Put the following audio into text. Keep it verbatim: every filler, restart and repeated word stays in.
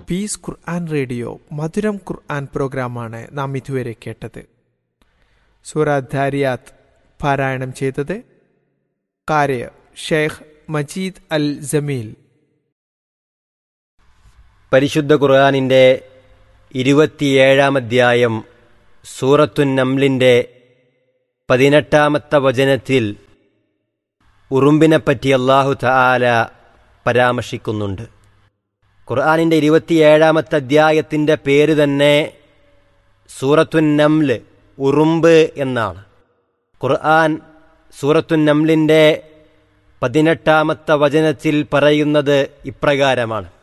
Piece ഖുർആൻ radio മധുരം ഖുർആൻ പ്രോഗ്രാമാണ് നാം ഇതുവരെ കേട്ടത്. സൂറ ധാരിയാത്ത് പാരായണം ചെയ്തത് ഖാരി ഷെയ്ഖ് മജീദ് അൽ ജമീൽ. പരിശുദ്ധ ഖുർആനിൻ്റെ ഇരുപത്തിയേഴാം അധ്യായം സൂറത്തുൻ നംലിൻ്റെ പതിനെട്ടാമത്തെ വചനത്തിൽ ഉറുമ്പിനെപ്പറ്റി അല്ലാഹു തആല പരാമർശിക്കുന്നുണ്ട്. ഖുർആനിൻ്റെ ഇരുപത്തിയേഴാമത്തെ അധ്യായത്തിൻ്റെ പേര് തന്നെ സൂറത്തുൻ നംല്, ഉറുമ്പ് എന്നാണ്. ഖുർആൻ സൂറത്തുൻ നംലിൻ്റെ പതിനെട്ടാമത്തെ വചനത്തിൽ പറയുന്നത് ഇപ്രകാരമാണ്: